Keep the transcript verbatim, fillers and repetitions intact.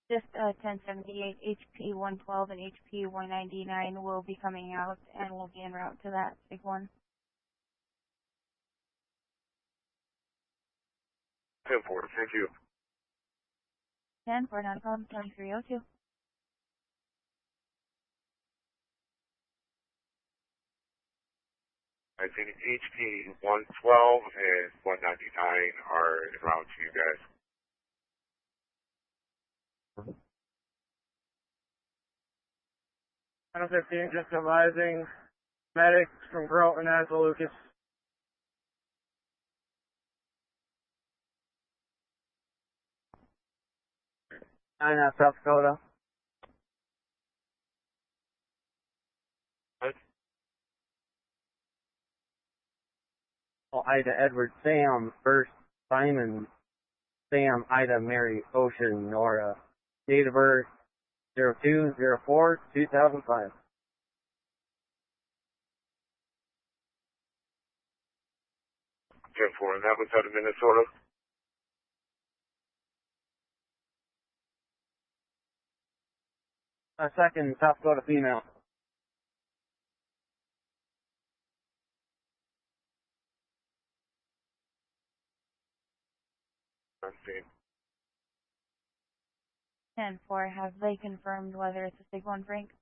Just uh, ten seventy-eight, H P one twelve and H P one ninety-nine will be coming out and will be en route to that big one. ten four, thank you. ten four, not a problem, twenty-three oh two. I think H P one twelve and one ninety-nine are en route to you guys. one fifteen, just advising medics from Carlton as the Lucas. nine out South Dakota. What? Oh, Ida Edward Sam, first Simon Sam Ida Mary Ocean Nora. Date of birth zero two zero four two thousand five. ten four, and that was out of Minnesota. A second South Dakota female. I'm seeing. ten four, have they confirmed whether it's a big one, Frank?